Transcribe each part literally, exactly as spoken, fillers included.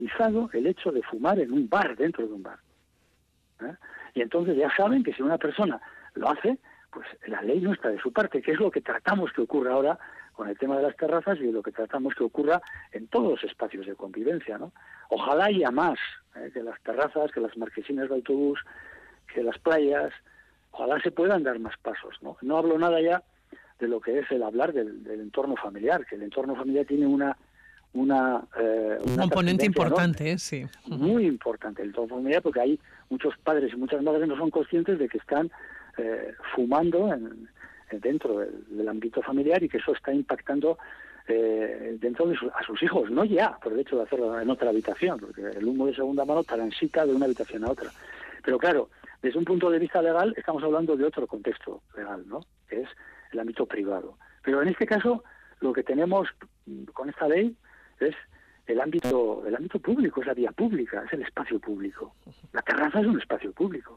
criminalizado el hecho de fumar en un bar, dentro de un bar. ¿Eh? Y entonces ya saben que si una persona lo hace, pues la ley no está de su parte, que es lo que tratamos que ocurra ahora con el tema de las terrazas y lo que tratamos que ocurra en todos los espacios de convivencia, ¿no? Ojalá haya más, ¿eh? que las terrazas, que las marquesinas de autobús, que las playas, ojalá se puedan dar más pasos, ¿no? No hablo nada ya de lo que es el hablar del, del entorno familiar, que el entorno familiar tiene una una, eh, un una componente importante, enorme, ¿eh? Sí. Muy importante el entorno familiar, porque hay muchos padres y muchas madres no son conscientes de que están eh, fumando en, dentro del, del ámbito familiar y que eso está impactando eh, dentro de su, a sus hijos, no ya por el hecho de hacerlo en otra habitación, porque el humo de segunda mano transita de una habitación a otra. Pero claro, desde un punto de vista legal estamos hablando de otro contexto legal, ¿no? Que es el ámbito privado. Pero en este caso lo que tenemos con esta ley es el ámbito el ámbito público, es la vía pública, es el espacio público. La terraza es un espacio público.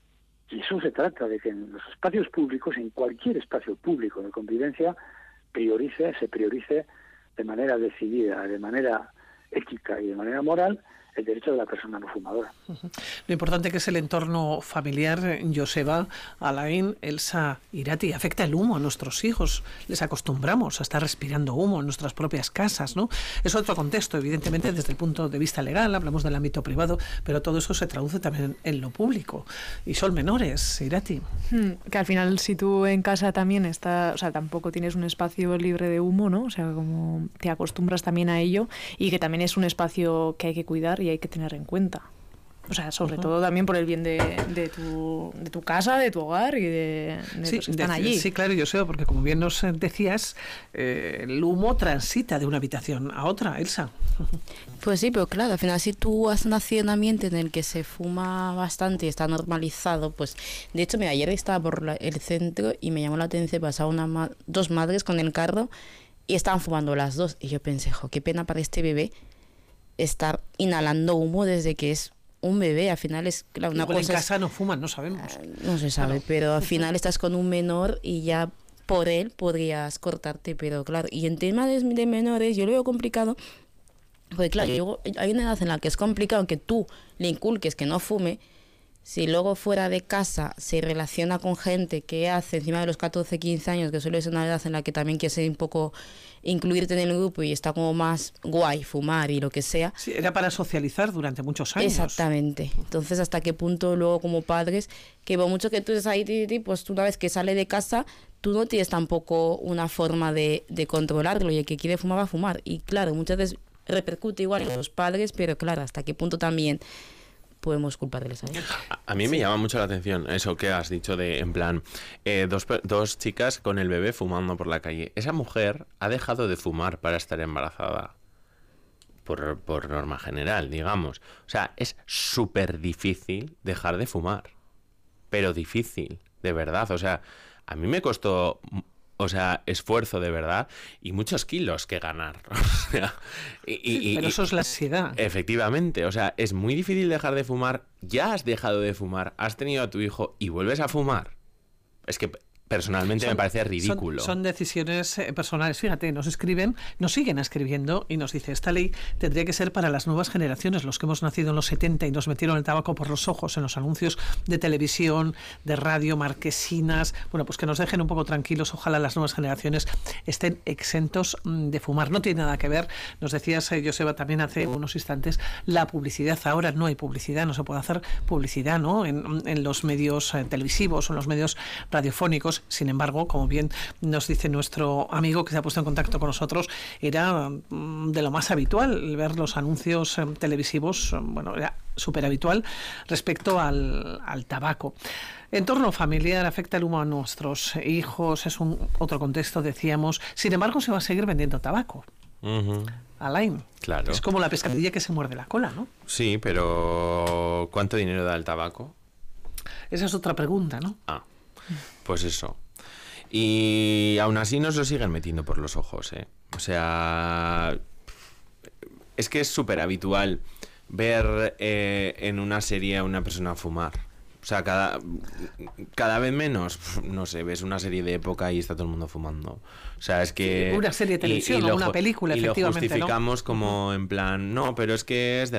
Y eso se trata, de que en los espacios públicos, en cualquier espacio público de convivencia, priorice, se priorice de manera decidida, de manera ética y de manera moral el derecho de la persona no fumadora. Lo importante que es el entorno familiar, Joseba, Alain, Elsa, Irati, afecta el humo a nuestros hijos. Les acostumbramos a estar respirando humo en nuestras propias casas, ¿no? Es otro contexto, evidentemente, desde el punto de vista legal, hablamos del ámbito privado, pero todo eso se traduce también en lo público. Y son menores, Irati. Hmm, que al final, si tú en casa también estás, o sea, tampoco tienes un espacio libre de humo, ¿no? O sea, como te acostumbras también a ello, y que también es un espacio que hay que cuidar y hay que tener en cuenta. O sea, sobre uh-huh. todo también por el bien de, de, tu, de tu casa, de tu hogar y de, de sí, los que están de, allí. Sí, claro, yo sé, porque como bien nos decías, eh, el humo transita de una habitación a otra, Elsa. Pues sí, pero claro, al final si tú has nacido en un ambiente en el que se fuma bastante y está normalizado, pues de hecho, mira, ayer estaba por la, el centro y me llamó la atención, pasaba una ma- dos madres con el carro y estaban fumando las dos. Y yo pensé, jo, qué pena para este bebé estar inhalando humo desde que es un bebé. Al final es claro, una Igual cosa en casa es, no fuman, no sabemos. No se sabe, claro. Pero al final estás con un menor y ya por él podrías cortarte, pero claro, y en tema de, de menores yo lo veo complicado, porque claro, yo, hay una edad en la que es complicado que tú le inculques que no fume. Si luego fuera de casa se relaciona con gente que hace encima de los catorce, quince años, que suele ser una edad en la que también quieres un poco incluirte en el grupo y está como más guay fumar y lo que sea. Sí, era para socializar durante muchos años. Exactamente. Entonces, ¿hasta qué punto luego como padres, que por mucho que tú estés ahí, pues tú una vez que sale de casa, tú no tienes tampoco una forma de, de controlarlo y el que quiere fumar va a fumar? Y claro, muchas veces repercute igual en los padres, pero claro, ¿hasta qué punto también podemos culparles a ellos? A, a mí me sí. llama mucho la atención eso que has dicho de, en plan, eh, dos, dos chicas con el bebé fumando por la calle. Esa mujer ha dejado de fumar para estar embarazada, por, por norma general, digamos. O sea, es súper difícil dejar de fumar, pero difícil, de verdad. O sea, a mí me costó... O sea, esfuerzo de verdad y muchos kilos que ganar. O sea, y, y, Pero eso es la ansiedad. Efectivamente, o sea, es muy difícil dejar de fumar. Ya has dejado de fumar, has tenido a tu hijo y vuelves a fumar. Es que personalmente son, me parece ridículo. Son, son decisiones eh, personales. Fíjate, nos escriben, nos siguen escribiendo y nos dice, esta ley tendría que ser para las nuevas generaciones, los que hemos nacido en los setenta y nos metieron el tabaco por los ojos en los anuncios de televisión, de radio, marquesinas. Bueno, pues que nos dejen un poco tranquilos. Ojalá las nuevas generaciones estén exentos de fumar. No tiene nada que ver, nos decías, eh, Joseba, también hace unos instantes, la publicidad. Ahora no hay publicidad, no se puede hacer publicidad, ¿no? En, en los medios eh, televisivos o en los medios radiofónicos. Sin embargo, como bien nos dice nuestro amigo que se ha puesto en contacto con nosotros, era de lo más habitual ver los anuncios eh, televisivos, bueno, era súper habitual respecto al, al tabaco. Entorno familiar, afecta el humo a nuestros hijos, es un otro contexto, decíamos. Sin embargo, se va a seguir vendiendo tabaco. Uh-huh. Alain, claro. Es como la pescadilla que se muerde la cola, ¿no? Sí, pero ¿cuánto dinero da el tabaco? Esa es otra pregunta, ¿no? Ah. Pues eso. Y aún así nos lo siguen metiendo por los ojos, ¿eh? O sea, es que es súper habitual ver eh, en una serie a una persona fumar. O sea, cada, cada vez menos, no sé, ves una serie de época y está todo el mundo fumando. O sea, es que... Sí, una serie de televisión y, y o lo, una película, y efectivamente, lo justificamos ¿no? como en plan, no, pero es que es de